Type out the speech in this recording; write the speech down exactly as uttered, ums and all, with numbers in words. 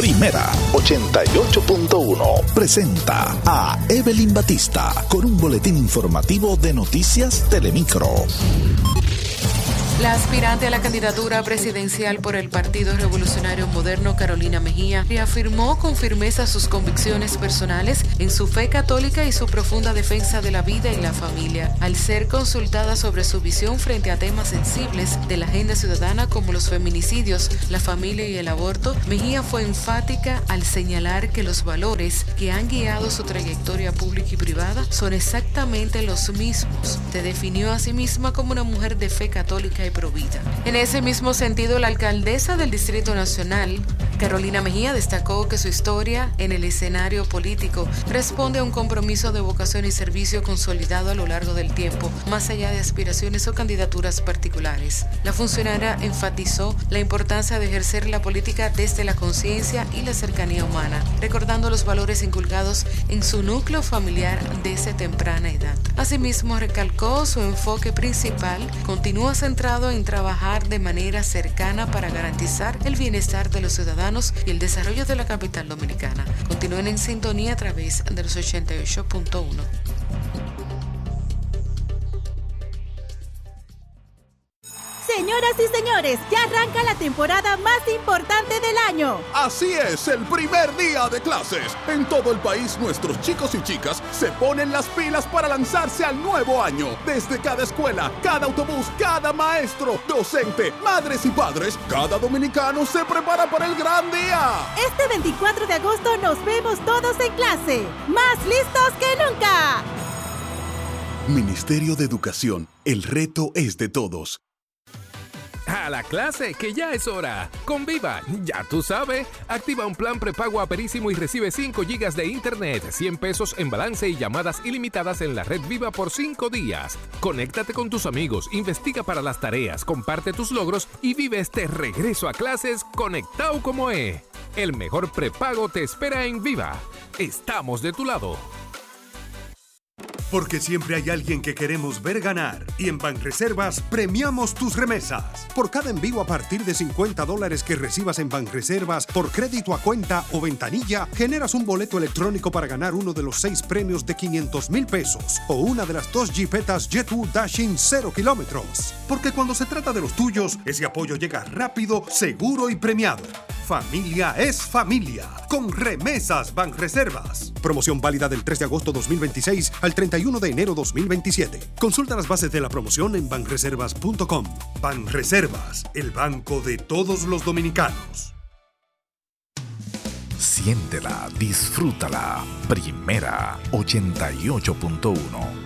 Primera ochenta y ocho punto uno presenta a Evelyn Batista con un boletín informativo de Noticias Telemicro. La aspirante a la candidatura presidencial por el Partido Revolucionario Moderno, Carolina Mejía, reafirmó con firmeza sus convicciones personales en su fe católica y su profunda defensa de la vida y la familia. Al ser consultada sobre su visión frente a temas sensibles de la agenda ciudadana como los feminicidios, la familia y el aborto, Mejía fue enfática al señalar que los valores que han guiado su trayectoria pública y privada son exactamente los mismos. Se definió a sí misma como una mujer de fe católica y provida. En ese mismo sentido, la alcaldesa del Distrito Nacional, Carolina Mejía, destacó que su historia en el escenario político responde a un compromiso de vocación y servicio consolidado a lo largo del tiempo, más allá de aspiraciones o candidaturas particulares. La funcionaria enfatizó la importancia de ejercer la política desde la conciencia y la cercanía humana, recordando los valores inculcados en su núcleo familiar desde temprana edad. Asimismo, recalcó su enfoque principal continúa centrado en trabajar de manera cercana para garantizar el bienestar de los ciudadanos y el desarrollo de la capital dominicana. Continúen en sintonía a través de los ochenta y ocho punto uno. Señoras y señores, ya arranca la temporada más importante del año. Así es, el primer día de clases. En todo el país, nuestros chicos y chicas se ponen las pilas para lanzarse al nuevo año. Desde cada escuela, cada autobús, cada maestro, docente, madres y padres, cada dominicano se prepara para el gran día. Este veinticuatro de agosto nos vemos todos en clase, más listos que nunca. Ministerio de Educación, el reto es de todos. A la clase, que ya es hora. Con Viva, ya tú sabes. Activa un plan prepago aperísimo y recibe cinco gigas de internet, cien pesos en balance y llamadas ilimitadas en la red Viva por cinco días. Conéctate con tus amigos, investiga para las tareas, comparte tus logros y vive este regreso a clases conectado como es. El mejor prepago te espera en Viva. Estamos de tu lado. Porque siempre hay alguien que queremos ver ganar. Y en Banreservas premiamos tus remesas. Por cada envío a partir de cincuenta dólares que recibas en Banreservas por crédito a cuenta o ventanilla, generas un boleto electrónico para ganar uno de los seis premios de quinientos mil pesos o una de las dos jipetas Jet-U Dashing cero kilómetros. Porque cuando se trata de los tuyos, ese apoyo llega rápido, seguro y premiado. Familia es familia. Con Remesas Banreservas. Promoción válida del tres de agosto dos mil veintiséis al treinta y uno de enero dos mil veintisiete. Consulta las bases de la promoción en banreservas punto com. Banreservas, el banco de todos los dominicanos. Siéntela, disfrútala. Primera ochenta y ocho punto uno.